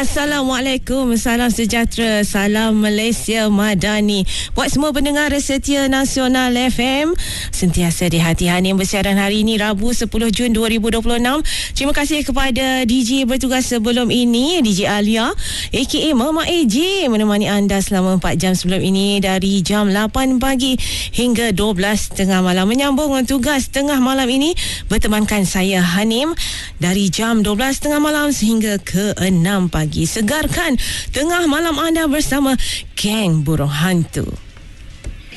Assalamualaikum, salam sejahtera, salam Malaysia Madani. Buat semua pendengar setia Nasional FM, sentiasa di hati Hanim bersiaran hari ini Rabu 10 Jun 2026. Terima kasih kepada DJ bertugas sebelum ini, DJ Alia aka Mama AJ, menemani anda selama 4 jam sebelum ini dari jam 8 pagi hingga 12 tengah malam. Menyambung tugas tengah malam ini bertemankan saya Hanim dari jam 12 tengah malam sehingga ke 6 pagi. Segarkan tengah malam anda bersama Geng Burung Hantu.